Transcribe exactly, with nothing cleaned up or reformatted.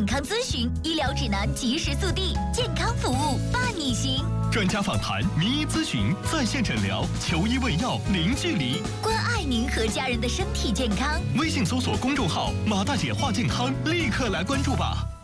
康咨询、医疗指南及时速递，健康服务伴你行。 专家访谈、名医咨询、在线诊疗，求医问药零距离， 关爱您和家人的身体健康。 微信搜索公众号“马大姐话健康”，立刻来关注吧。